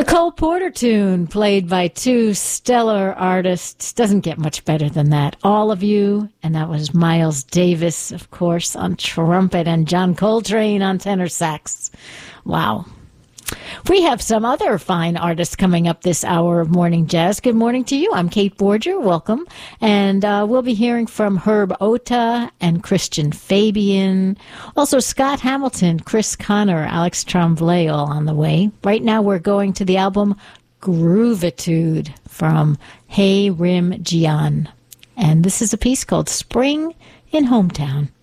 Cole Porter tune played by two stellar artists. Doesn't get much better than that. All of You, and that was Miles Davis, of course, on trumpet, and John Coltrane on tenor sax. Wow. We have some other fine artists coming up this hour of Morning Jazz. Good morning to you. I'm Kate Borger. Welcome. And we'll be hearing from Herb Ota and Christian Fabian. Also, Scott Hamilton, Chris Connor, Alex Tremblay, all on the way. Right now, we're going to the album Groovitude from Hey Rim Jian. And this is a piece called Spring in Hometown.